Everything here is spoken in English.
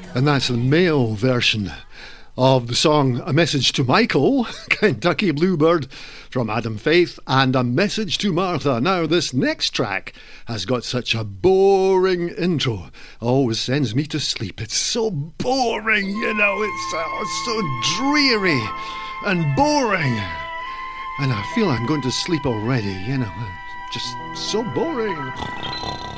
And that's the male version of the song A Message to Michael, Kentucky Bluebird from Adam Faith, and A Message to Martha. Now, this next track has got such a boring intro. Always sends me to sleep. It's so boring, you know, it's so dreary and boring. And I feel I'm going to sleep already, you know, just so boring.